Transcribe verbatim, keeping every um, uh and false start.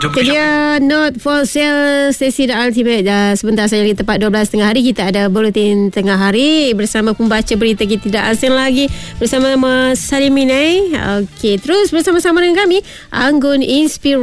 Itu dia Not For Sale Stacey The Ultimate. uh, Sebentar saja lagi tepat dua belas tengah hari, kita ada Buletin Tengah Hari bersama pembaca berita kita tidak asing lagi, bersama Mas Salim Minai. Okey, terus bersama-sama dengan kami Anggun Inspirasi